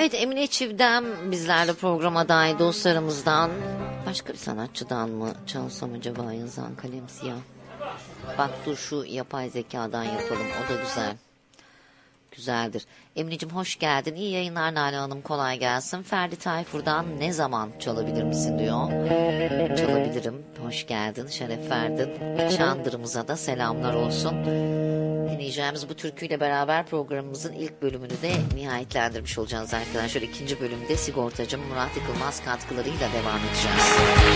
Evet, Emine Çivdem bizlerle programa dahil, dostlarımızdan. Başka bir sanatçıdan mı çalsam acaba, yazan kalem siyah. Bak dur, şu yapay zekadan yapalım, o da güzel. Güzeldir. Emineciğim hoş geldin. İyi yayınlar Nalan Hanım, kolay gelsin. Ferdi Tayfur'dan ne zaman çalabilir misin diyor. Çalabilirim. Hoş geldin, şeref verdin. Çandırımıza da selamlar olsun. Dinleyeceğimiz bu türküyle beraber programımızın ilk bölümünü de nihayetlendirmiş olacağız arkadaşlar. İkinci bölümde sigortacım Murat Yıkılmaz katkılarıyla devam edeceğiz.